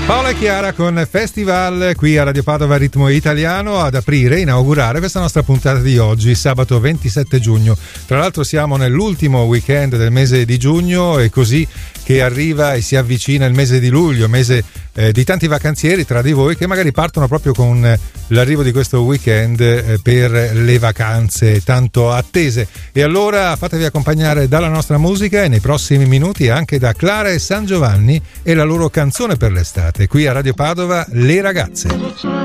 Paola e Chiara con Festival qui a Radio Padova Ritmo Italiano ad aprire, inaugurare questa nostra puntata di oggi, sabato 27 giugno. Tra l'altro siamo nell'ultimo weekend del mese di giugno e così che arriva e si avvicina il mese di luglio, mese di tanti vacanzieri tra di voi che magari partono proprio con l'arrivo di questo weekend per le vacanze tanto attese. E allora fatevi accompagnare dalla nostra musica e nei prossimi minuti anche da Clara e San Giovanni e la loro canzone per l'estate. Qui a Radio Padova, Le Ragazze.